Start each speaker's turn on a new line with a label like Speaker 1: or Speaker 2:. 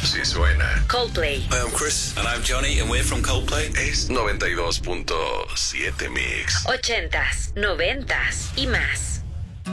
Speaker 1: Si suena.
Speaker 2: Coldplay.
Speaker 3: Hi, I'm Chris. And I'm Johnny, and we're from Coldplay.
Speaker 1: Es 92.7 Mix.
Speaker 2: 80s, 90s y más.